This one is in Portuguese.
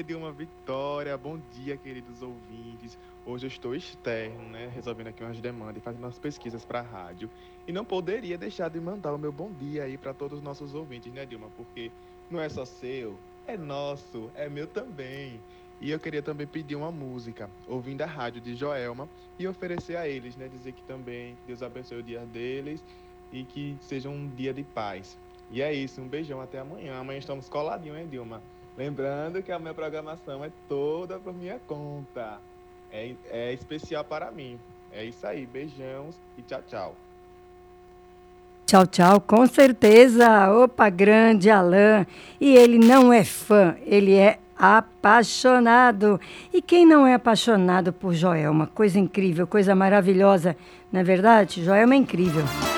Edilma Vitória. Bom dia, queridos ouvintes. Hoje eu estou externo, né? Resolvendo aqui umas demandas e fazendo umas pesquisas para a rádio. E não poderia deixar de mandar o meu bom dia aí para todos os nossos ouvintes, né, Dilma? Porque não é só seu, é nosso, é meu também. E eu queria também pedir uma música, ouvindo a rádio de Joelma, e oferecer a eles, né? Dizer que também Deus abençoe o dia deles e que seja um dia de paz. E é isso, um beijão, até amanhã. Amanhã estamos coladinhos, hein, Dilma? Lembrando que a minha programação é toda por minha conta. É especial para mim. É isso aí, beijão e tchau, tchau. Tchau, tchau, com certeza. Opa, grande Alain. E ele não é fã, ele é apaixonado. E quem não é apaixonado por Joelma? Coisa incrível, coisa maravilhosa. Não é verdade? Joelma é incrível.